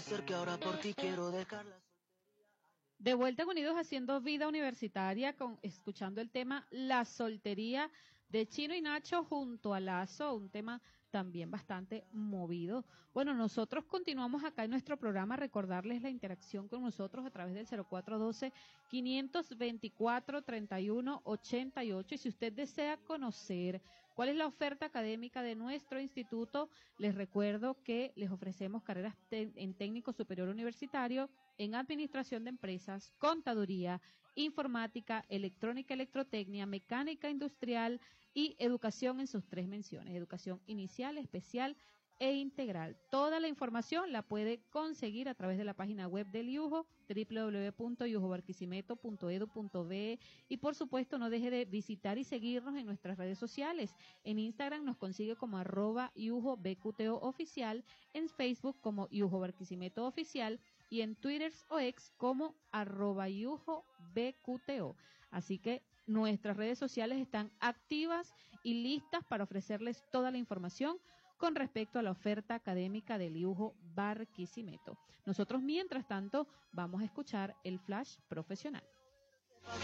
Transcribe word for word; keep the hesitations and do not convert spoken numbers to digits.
ser que ahora por ti quiero dejarla. De vuelta en Unidos Haciendo Vida Universitaria, con, escuchando el tema La Soltería de Chino y Nacho junto a Lazo, un tema también bastante movido. Bueno, nosotros continuamos acá en nuestro programa, recordarles la interacción con nosotros a través del cero cuatro uno dos, cinco dos cuatro, tres uno ocho ocho, y si usted desea conocer cuál es la oferta académica de nuestro instituto, les recuerdo que les ofrecemos carreras te- en técnico superior universitario, en administración de empresas, contaduría, informática, electrónica, electrotecnia, mecánica industrial y educación en sus tres menciones, educación inicial, especial e integral. Toda la información la puede conseguir a través de la página web del IUJO, doble u doble u doble u punto yujo barquisimeto punto edu punto be, y por supuesto no deje de visitar y seguirnos en nuestras redes sociales. En Instagram nos consigue como arroba IUJO B Q T O oficial, en Facebook como IUJO Barquisimeto oficial, y en Twitter o X como arroba yujo B Q T O. Así que nuestras redes sociales están activas y listas para ofrecerles toda la información con respecto a la oferta académica del IUJO Barquisimeto. Nosotros, mientras tanto, vamos a escuchar el flash profesional.